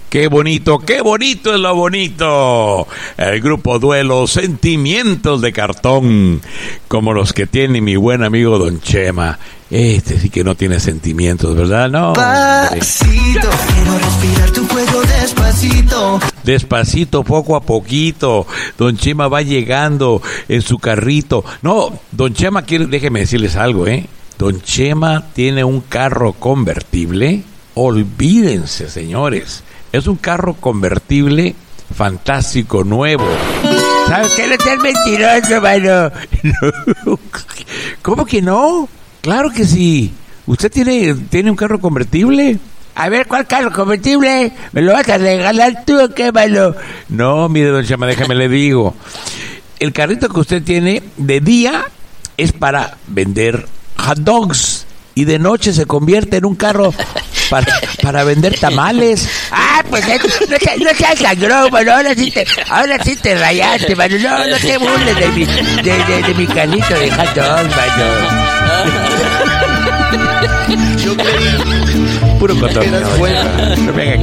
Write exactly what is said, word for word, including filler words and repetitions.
Qué bonito, qué bonito es lo bonito. El grupo Duelo, Sentimientos de Cartón, como los que tiene mi buen amigo Don Chema. Este sí que no tiene sentimientos, ¿verdad? No. Despacito, quiero respirar tu cuello despacito. Despacito, poco a poquito. Don Chema va llegando en su carrito. No, Don Chema quiere, déjeme decirles algo, ¿eh? Don Chema tiene un carro convertible. Olvídense, señores. Es un carro convertible fantástico, nuevo. ¿Sabes qué? No seas mentiroso, mano. No. ¿Cómo que no? Claro que sí. ¿Usted tiene, tiene un carro convertible? A ver, ¿cuál carro convertible? ¿Me lo vas a regalar tú o qué, mano? No, mire, don Chema, déjame le digo. El carrito que usted tiene de día es para vender hot dogs. Y de noche se convierte en un carro para, para vender tamales. Ah, pues no, no seas sangrón, mano. Ahora sí te, ahora sí te rayaste, mano. No, no te burles de mi, de, de, de mi carrito de hot dog, mano. Puro cotorreo. No me haga